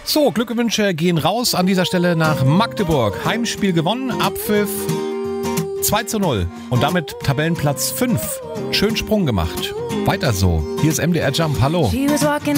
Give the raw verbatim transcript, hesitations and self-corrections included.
So, Glückwünsche gehen raus an dieser Stelle nach Magdeburg. Heimspiel gewonnen, Abpfiff zwei zu null und damit Tabellenplatz fünf. Schön Sprung gemacht. Weiter so. Hier ist M D R Jump. Hallo.